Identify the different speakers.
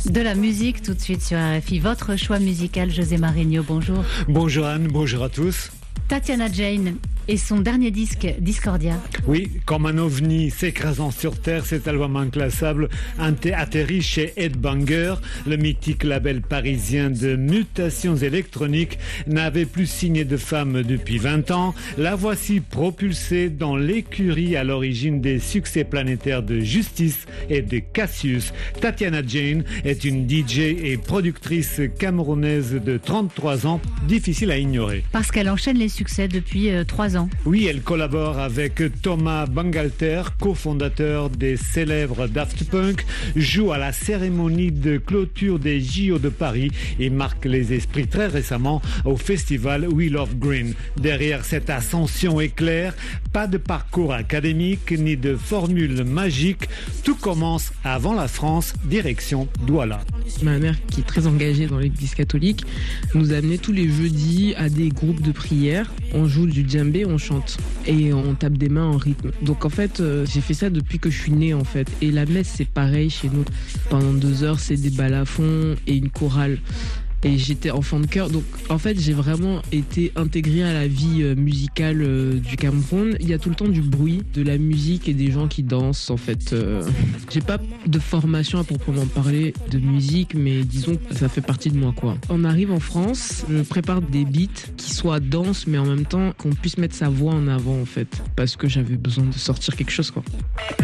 Speaker 1: De la musique tout de suite sur RFI. Votre choix musical, José Marigno, bonjour.
Speaker 2: Bonjour Anne, bonjour à tous.
Speaker 1: Tatiana Jane et son dernier disque, Discordia.
Speaker 2: Oui, comme un ovni s'écrasant sur Terre, cet album inclassable atterrit chez Headbanger. Le mythique label parisien de mutations électroniques n'avait plus signé de femme depuis 20 ans. La voici propulsée dans l'écurie à l'origine des succès planétaires de Justice et de Cassius. Tatiana Jane est une DJ et productrice camerounaise de 33 ans, difficile à ignorer.
Speaker 1: Parce qu'elle enchaîne les succès depuis 3 ans.
Speaker 2: Oui, elle collabore avec Thomas Bangalter, cofondateur des célèbres Daft Punk, joue à la cérémonie de clôture des JO de Paris et marque les esprits très récemment au festival We Love Green. Derrière cette ascension éclair, pas de parcours académique ni de formule magique. Tout commence avant la France, direction Douala.
Speaker 3: Ma mère, qui est très engagée dans l'église catholique, nous amenait tous les jeudis à des groupes de prière. On joue du djembé, on chante et on tape des mains en rythme. Donc en fait, j'ai fait ça depuis que je suis née en fait. Et la messe, c'est pareil chez nous. Pendant 2 heures, c'est des balafons et une chorale. Et j'étais enfant de chœur, donc en fait j'ai vraiment été intégrée à la vie musicale du Cameroun. Il y a tout le temps du bruit, de la musique et des gens qui dansent en fait. J'ai pas de formation à proprement parler de musique, mais disons que ça fait partie de moi quoi. On arrive en France, je prépare des beats qui soient danse, mais en même temps qu'on puisse mettre sa voix en avant en fait, parce que j'avais besoin de sortir quelque chose quoi.